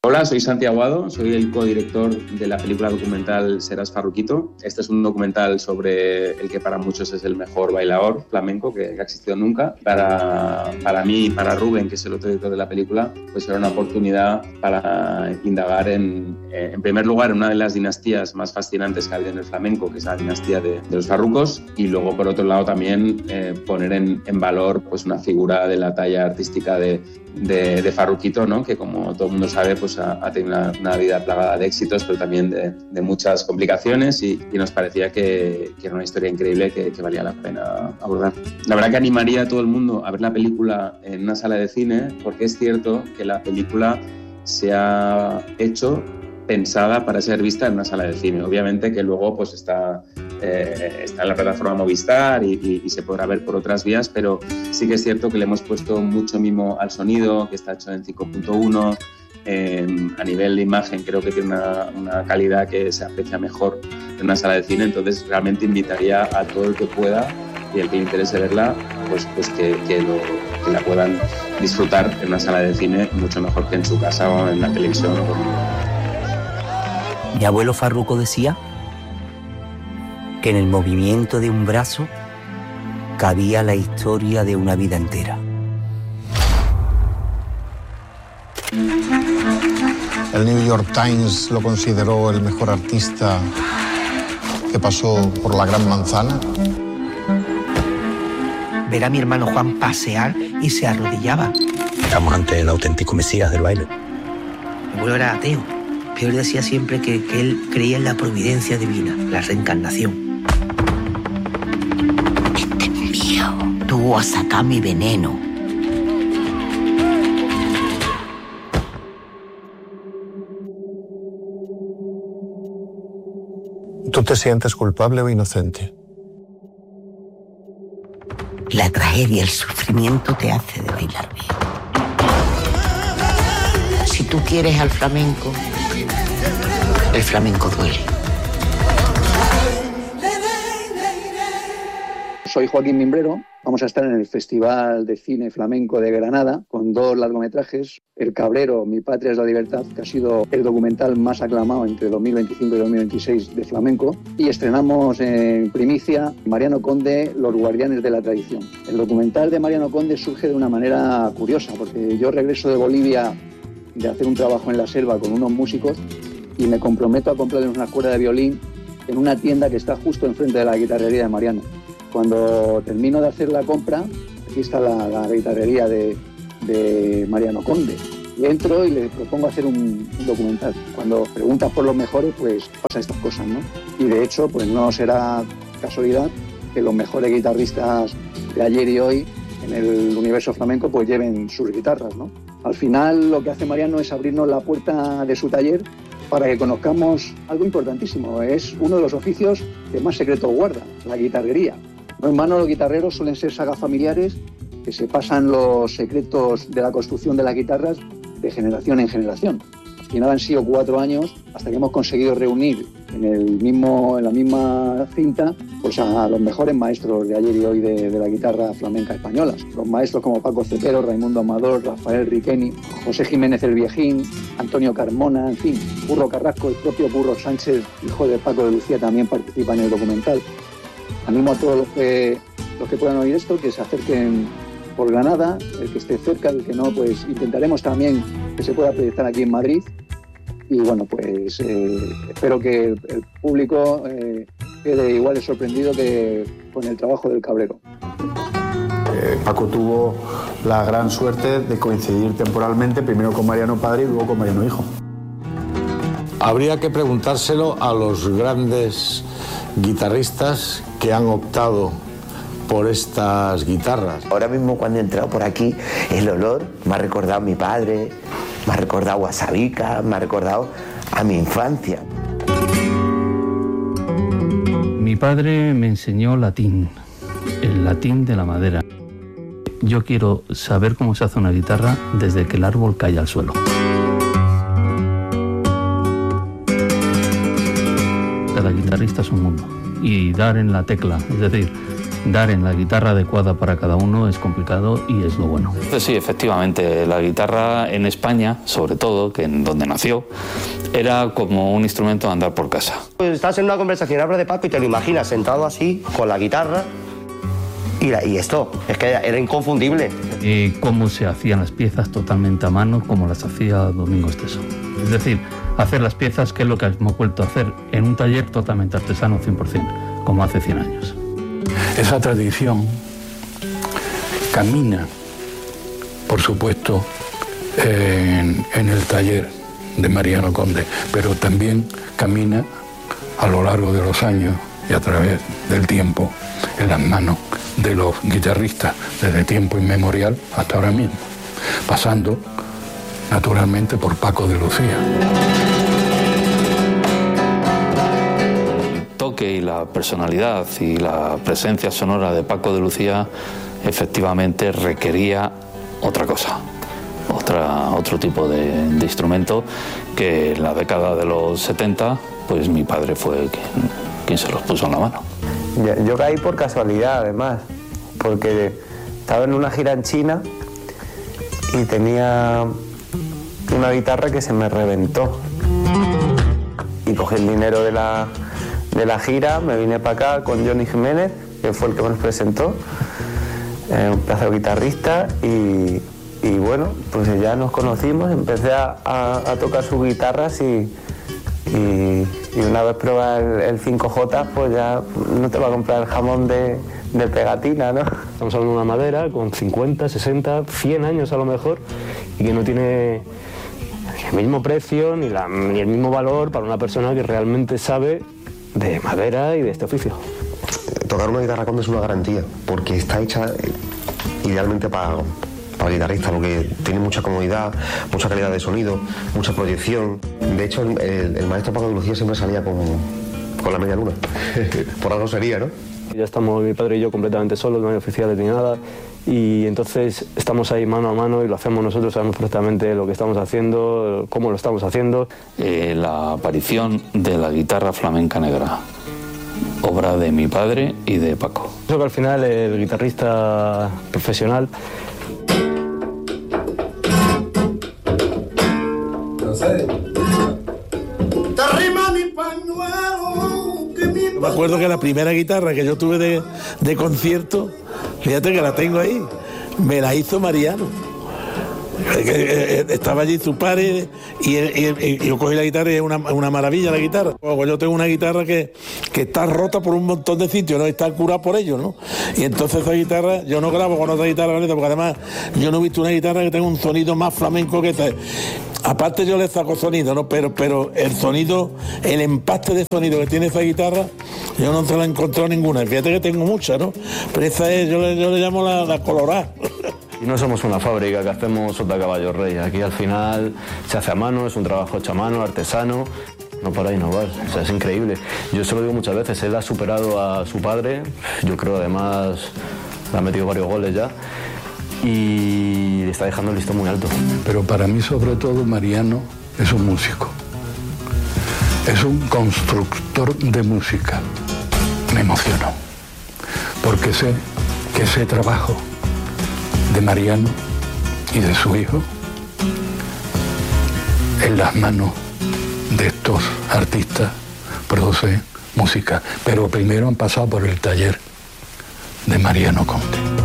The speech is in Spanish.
Hola, soy Santi Aguado, soy el codirector de la película documental Serás Farruquito. Este es un documental sobre el que para muchos es el mejor bailador flamenco que ha existido nunca. Para mí y para Rubén, que es el otro director de la película, pues era una oportunidad para indagar en primer lugar, en una de las dinastías más fascinantes que había en el flamenco, que es la dinastía de los Farrucos, y luego, por otro lado, también poner en valor pues, una figura de la talla artística de Farruquito, ¿no? Que como todo el mundo sabe pues ha tenido una vida plagada de éxitos, pero también de muchas complicaciones y nos parecía que era una historia increíble que valía la pena abordar. La verdad que animaría a todo el mundo a ver la película en una sala de cine, porque es cierto que la película se ha hecho pensada para ser vista en una sala de cine. Obviamente que luego pues está en la plataforma Movistar y se podrá ver por otras vías, pero sí que es cierto que le hemos puesto mucho mimo al sonido, que está hecho en 5.1. A nivel de imagen creo que tiene una calidad que se aprecia mejor en una sala de cine, entonces realmente invitaría a todo el que pueda y el que le interese verla, pues que la puedan disfrutar en una sala de cine mucho mejor que en su casa o en la televisión. Mi abuelo Farruco decía que en el movimiento de un brazo cabía la historia de una vida entera. El New York Times lo consideró el mejor artista que pasó por la Gran Manzana. Ver a mi hermano Juan pasear y se arrodillaba. Estamos ante el auténtico mesías del baile. Mi abuelo era ateo, pero él decía siempre que él creía en la providencia divina, la reencarnación. Este es mío. Tú vas a sacar mi veneno. ¿Tú te sientes culpable o inocente? La tragedia, el sufrimiento te hace de bailar bien. Si tú quieres al flamenco, el flamenco duele. Soy Joaquín Mimbrero. Vamos a estar en el Festival de Cine Flamenco de Granada con 2 largometrajes. El Cabrero, Mi Patria es la Libertad, que ha sido el documental más aclamado entre 2025 y 2026 de flamenco. Y estrenamos en primicia Mariano Conde, Los Guardianes de la Tradición. El documental de Mariano Conde surge de una manera curiosa, porque yo regreso de Bolivia de hacer un trabajo en la selva con unos músicos y me comprometo a comprarles una cuerda de violín en una tienda que está justo enfrente de la guitarrería de Mariano. Cuando termino de hacer la compra, aquí está la guitarrería de Mariano Conde. Y entro y le propongo hacer un documental. Cuando preguntas por los mejores, pues pasan estas cosas, ¿no? Y de hecho, pues no será casualidad que los mejores guitarristas de ayer y hoy en el universo flamenco pues lleven sus guitarras, ¿no? Al final lo que hace Mariano es abrirnos la puerta de su taller para que conozcamos algo importantísimo. Es uno de los oficios que más secretos guarda, la guitarrería. No en vano los guitarreros suelen ser sagas familiares que se pasan los secretos de la construcción de las guitarras de generación en generación. Al final han sido 4 años hasta que hemos conseguido reunir en la misma cinta pues a los mejores maestros de ayer y hoy de la guitarra flamenca española. Los maestros como Paco Cepero, Raimundo Amador, Rafael Riqueni, José Jiménez el Viejín, Antonio Carmona, en fin, Curro Carrasco, el propio Curro Sánchez, hijo de Paco de Lucía, también participa en el documental. Animo a todos los que puedan oír esto que se acerquen por Granada, el que esté cerca, el que no, pues intentaremos también que se pueda proyectar aquí en Madrid. Y bueno, pues espero que el público quede igual de sorprendido que con el trabajo del Cabrero. Paco tuvo la gran suerte de coincidir temporalmente, primero con Mariano Padre y luego con Mariano Hijo. Habría que preguntárselo a los grandes guitarristas que han optado por estas guitarras. Ahora mismo cuando he entrado por aquí, el olor me ha recordado a mi padre, me ha recordado a Sabica, me ha recordado a mi infancia. Mi padre me enseñó latín, el latín de la madera. Yo quiero saber cómo se hace una guitarra desde que el árbol cae al suelo. Cada guitarrista es un mundo y dar en la tecla, es decir, dar en la guitarra adecuada para cada uno es complicado y es lo bueno. Sí, efectivamente, la guitarra en España, sobre todo, que en donde nació, era como un instrumento de andar por casa. Pues estás en una conversación, hablas de Paco y te lo imaginas sentado así, con la guitarra, y esto, es que era inconfundible. Cómo se hacían las piezas totalmente a mano, como las hacía Domingo Esteso. Es decir, hacer las piezas, que es lo que hemos vuelto a hacer en un taller totalmente artesano 100%, como hace 100 años. Esa tradición camina, por supuesto, en el taller de Mariano Conde, pero también camina a lo largo de los años y a través del tiempo en las manos de los guitarristas desde tiempo inmemorial hasta ahora mismo, pasando naturalmente por Paco de Lucía. El toque y la personalidad y la presencia sonora de Paco de Lucía efectivamente requería otra cosa, otro tipo de instrumento que en la década de los 70 pues mi padre fue quien se los puso en la mano. Yo caí por casualidad, además, porque estaba en una gira en China y tenía una guitarra que se me reventó. Y cogí el dinero de la gira, me vine para acá con Johnny Jiménez, que fue el que me los presentó, un pedazo de guitarrista, y bueno, pues ya nos conocimos, empecé a tocar sus guitarras y una vez pruebas el 5J, pues ya no te va a comprar el jamón de pegatina, ¿no? Estamos hablando de una madera con 50, 60, 100 años a lo mejor y que no tiene el mismo precio ni el mismo valor para una persona que realmente sabe de madera y de este oficio. Tocar una guitarra Conde es una garantía, porque está hecha idealmente para el guitarrista, porque tiene mucha comodidad, mucha calidad de sonido, mucha proyección. De hecho, el maestro Paco de Lucía siempre salía con la media luna. Por algo sería, ¿no? Ya estamos mi padre y yo completamente solos, no hay oficiales ni nada, y entonces estamos ahí mano a mano y lo hacemos nosotros, sabemos perfectamente lo que estamos haciendo, cómo lo estamos haciendo. La aparición de la guitarra flamenca negra, obra de mi padre y de Paco. Creo que al final el guitarrista profesional Me acuerdo que la primera guitarra que yo tuve de concierto, fíjate que la tengo ahí, me la hizo Mariano. Estaba allí su padre y yo cogí la guitarra y es una maravilla la guitarra. Yo tengo una guitarra que está rota por un montón de sitios, ¿no? Está curada por ello, ¿no? Y entonces esa guitarra, yo no grabo con otra guitarra, porque además yo no he visto una guitarra que tenga un sonido más flamenco que esta. Aparte yo le saco sonido, ¿no? Pero el sonido, el empaste de sonido que tiene esa guitarra, yo no se la he encontrado ninguna. Fíjate que tengo muchas, ¿no? Pero esa es, yo le llamo la colorada. Y no somos una fábrica que hacemos sota caballo rey. Aquí al final se hace a mano, es un trabajo hecho a mano, artesano. No para innovar, o sea, es increíble. Yo se lo digo muchas veces, él ha superado a su padre, yo creo además le ha metido varios goles ya y le está dejando el listón muy alto. Pero para mí sobre todo Mariano es un músico, es un constructor de música. Me emociono, porque sé que ese trabajo de Mariano y de su hijo en las manos de estos artistas produce música, pero primero han pasado por el taller de Mariano Conde.